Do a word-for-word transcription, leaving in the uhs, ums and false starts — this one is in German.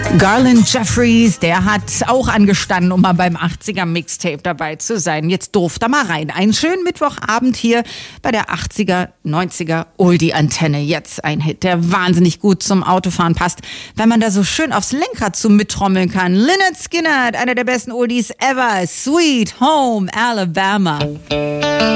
Garland Jeffries, der hat auch angestanden, um mal beim achtziger-Mixtape dabei zu sein. Jetzt durft er mal rein. Einen schönen Mittwochabend hier bei der achtziger, neunziger Oldie-Antenne. Jetzt ein Hit, der wahnsinnig gut zum Autofahren passt, wenn man da so schön aufs Lenkrad zu mittrommeln kann. Lynyrd Skynyrd, einer der besten Oldies ever. Sweet Home Alabama.